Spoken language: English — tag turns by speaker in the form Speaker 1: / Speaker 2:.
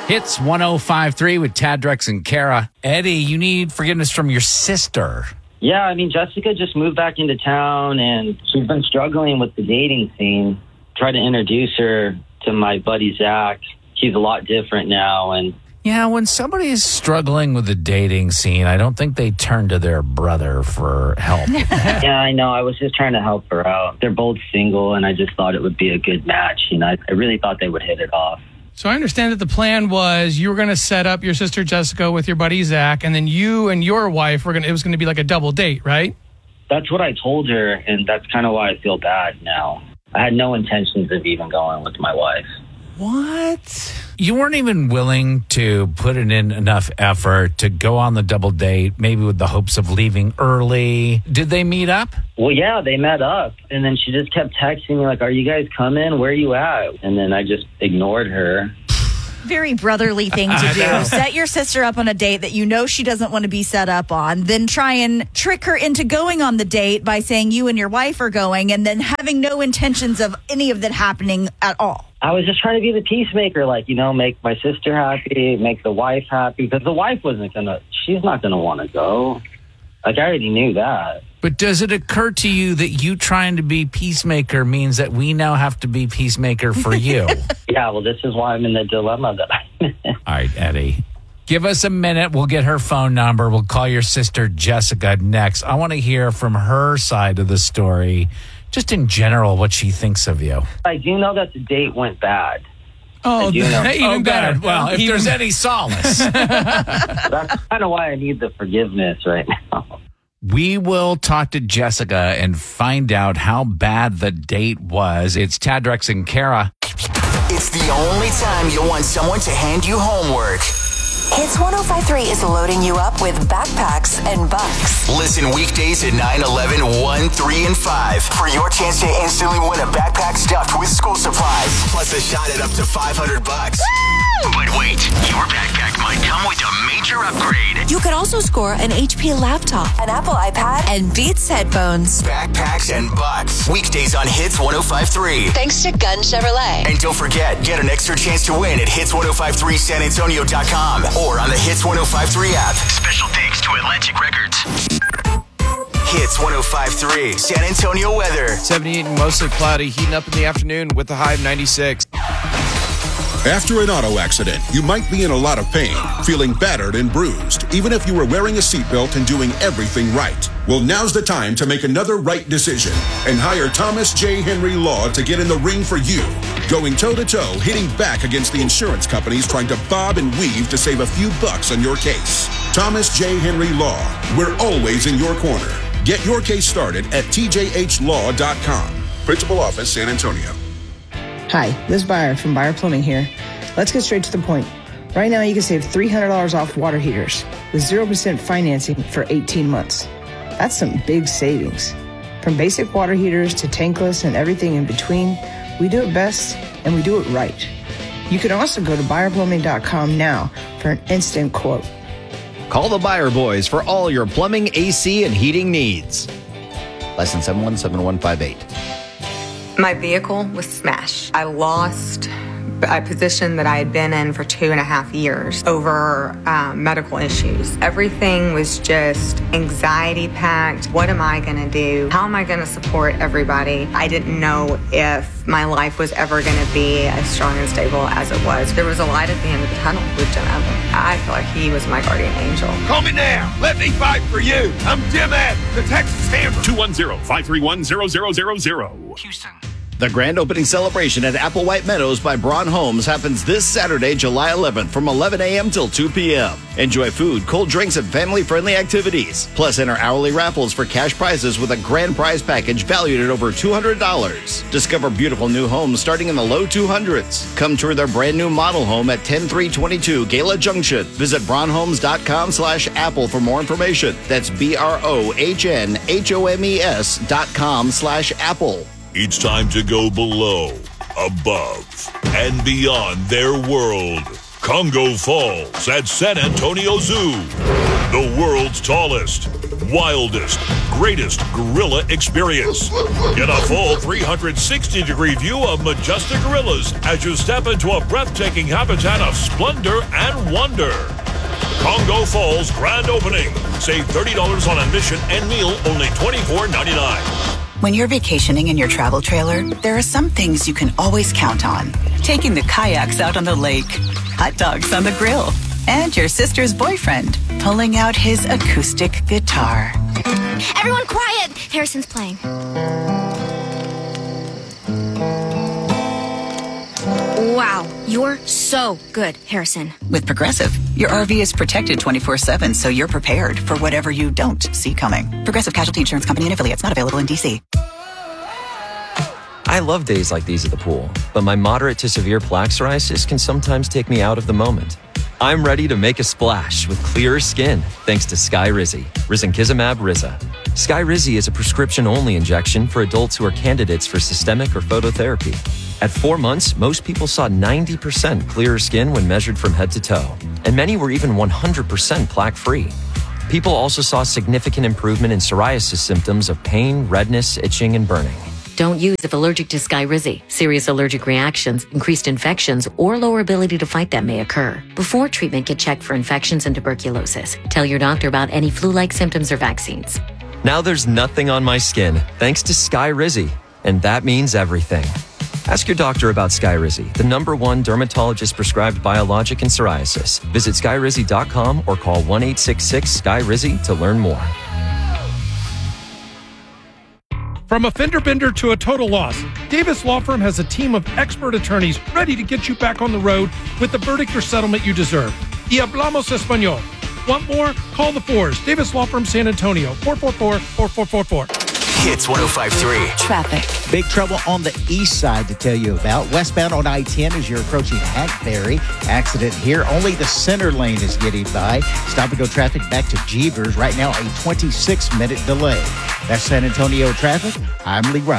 Speaker 1: Hits 105.3 with Tad, Drex, and Kara. Eddie, you need forgiveness from your sister.
Speaker 2: Yeah, I mean, Jessica just moved back into town, and she's been struggling with the dating scene. Tried to introduce her to my buddy Zach. He's a lot different now, and
Speaker 1: Yeah, when somebody is struggling with the dating scene, I don't think they turn to their brother for help.
Speaker 2: yeah, I know. I was just trying to help her out. They're both single, and I just thought it would be a good match. You know, I really thought they would hit it off.
Speaker 3: So I understand that the plan was you were going to set up your sister Jessica with your buddy Zach, and then you and your wife it was going to be like a double date, right?
Speaker 2: That's what I told her, and that's kind of why I feel bad now. I had no intentions of even going with my wife.
Speaker 1: What? You weren't even willing to put in enough effort to go on the double date, maybe with the hopes of leaving early. Did they meet up?
Speaker 2: Well, yeah, they met up. And then she just kept texting me like, are you guys coming? Where are you at? And then I just ignored her.
Speaker 4: Very brotherly thing to do. Set your sister up on a date that you know she doesn't want to be set up on, then try and trick her into going on the date by saying you and your wife are going, and then having no intentions of any of that happening at all.
Speaker 2: I was just trying to be the peacemaker, like, you know, make my sister happy, make the wife happy, because the wife she's not going to want to go. Like, I already knew that.
Speaker 1: But does it occur to you that you trying to be peacemaker means that we now have to be peacemaker for you?
Speaker 2: Yeah, well, this is why I'm in the dilemma that I'm in.
Speaker 1: All right, Eddie. Give us a minute. We'll get her phone number. We'll call your sister Jessica next. I want to hear from her side of the story, just in general, what she thinks of you.
Speaker 2: I do know that the date went bad.
Speaker 3: Oh, even better.
Speaker 1: Well, if there's any solace.
Speaker 2: That's kind of why I need the forgiveness right now.
Speaker 1: We will talk to Jessica and find out how bad the date was. It's Tad, Drex, and Kara.
Speaker 5: It's the only time you'll want someone to hand you homework.
Speaker 6: Hits 105.3 is loading you up with backpacks and bucks.
Speaker 5: Listen weekdays at 9, 11, 1, 3, and 5 for your chance to instantly win a backpack stuffed with school supplies. Plus a shot at up to $500. But wait, your backpack might come with a major upgrade.
Speaker 6: You could also score an HP laptop, an Apple iPad, and Beats headphones.
Speaker 5: Backpacks and bucks. Weekdays on Hits 105.3.
Speaker 6: Thanks to Gun Chevrolet.
Speaker 5: And don't forget, get an extra chance to win at hits1053sanantonio.com or on the Hits 105.3 app. Special thanks to Atlantic Records. Hits 105.3 San Antonio weather.
Speaker 7: 78 and mostly cloudy, heating up in the afternoon with a high of 96.
Speaker 8: After an auto accident, you might be in a lot of pain, feeling battered and bruised, even if you were wearing a seatbelt and doing everything right. Well, now's the time to make another right decision and hire Thomas J. Henry Law to get in the ring for you. Going toe-to-toe, hitting back against the insurance companies trying to bob and weave to save a few bucks on your case. Thomas J. Henry Law, we're always in your corner. Get your case started at tjhlaw.com. Principal Office, San Antonio.
Speaker 9: Hi, Liz Byer from Byer Plumbing here. Let's get straight to the point. Right now, you can save $300 off water heaters with 0% financing for 18 months. That's some big savings. From basic water heaters to tankless and everything in between, we do it best and we do it right. You can also go to ByerPlumbing.com now for an instant quote.
Speaker 10: Call the Byer Boys for all your plumbing, AC, and heating needs. License 717158.
Speaker 11: My vehicle was smashed. I lost a position that I had been in for 2.5 years over medical issues. Everything was just anxiety packed. What am I going to do? How am I going to support everybody? I didn't know if my life was ever going to be as strong and stable as it was. There was a light at the end of the tunnel with Jim Evans. I feel like he was my guardian angel.
Speaker 12: Call me now. Let me fight for you. I'm Jim Evans, the Texas Hammer. 210-531-0000.
Speaker 5: Houston.
Speaker 10: The grand opening celebration at Applewhite Meadows by Braun Homes happens this Saturday, July 11th from 11 a.m. till 2 p.m. Enjoy food, cold drinks, and family-friendly activities. Plus, enter hourly raffles for cash prizes with a grand prize package valued at over $200. Discover beautiful new homes starting in the low 200s. Come tour their brand new model home at 10322 Gala Junction. Visit braunhomes.com/apple for more information. That's BROHNHOMES.com/apple.
Speaker 13: It's time to go below, above, and beyond their world. Congo Falls at San Antonio Zoo. The world's tallest, wildest, greatest gorilla experience. Get a full 360-degree view of majestic gorillas as you step into a breathtaking habitat of splendor and wonder. Congo Falls grand opening. Save $30 on admission and meal, only $24.99.
Speaker 14: When you're vacationing in your travel trailer, there are some things you can always count on. Taking the kayaks out on the lake, hot dogs on the grill, and your sister's boyfriend pulling out his acoustic guitar.
Speaker 15: Everyone quiet! Harrison's playing. Wow, you're so good, Harrison.
Speaker 14: With Progressive, your RV is protected 24/7, so you're prepared for whatever you don't see coming. Progressive Casualty Insurance Company and affiliates, not available in D.C.
Speaker 16: I love days like these at the pool, but my moderate to severe plaque psoriasis can sometimes take me out of the moment. I'm ready to make a splash with clearer skin thanks to Skyrizi, Risankizumab Riza. Skyrizi is a prescription-only injection for adults who are candidates for systemic or phototherapy. At 4 months, most people saw 90% clearer skin when measured from head to toe, and many were even 100% plaque-free. People also saw significant improvement in psoriasis symptoms of pain, redness, itching, and burning.
Speaker 17: Don't use if allergic to Skyrizi. Serious allergic reactions, increased infections, or lower ability to fight them may occur. Before treatment, get checked for infections and tuberculosis. Tell your doctor about any flu-like symptoms or vaccines.
Speaker 16: Now there's nothing on my skin thanks to Skyrizi, and that means everything. Ask your doctor about Skyrizi, the #1 dermatologist-prescribed biologic in psoriasis. Visit Skyrizi.com or call 1-866-SKYRIZI to learn more.
Speaker 18: From a fender bender to a total loss, Davis Law Firm has a team of expert attorneys ready to get you back on the road with the verdict or settlement you deserve. Y hablamos español. Want more? Call the Fours. Davis Law Firm San Antonio, 444-4444.
Speaker 5: Hits 105.3.
Speaker 19: Traffic. Big trouble on the east side to tell you about. Westbound on I-10 as you're approaching Hackberry. Accident here. Only the center lane is getting by. Stop and go traffic back to Jeevers. Right now, a 26-minute delay. That's San Antonio traffic. I'm Lee Ryan.